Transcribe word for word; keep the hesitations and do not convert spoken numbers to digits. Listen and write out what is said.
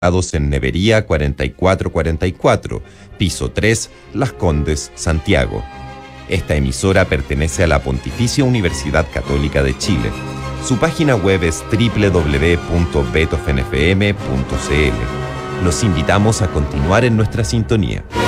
en Nevería cuarenta y cuatro cuarenta y cuatro, piso tres, Las Condes, Santiago. Esta emisora pertenece a la Pontificia Universidad Católica de Chile. Su página web es doble u doble u doble u punto beethoven f m punto c l. Los invitamos a continuar en nuestra sintonía.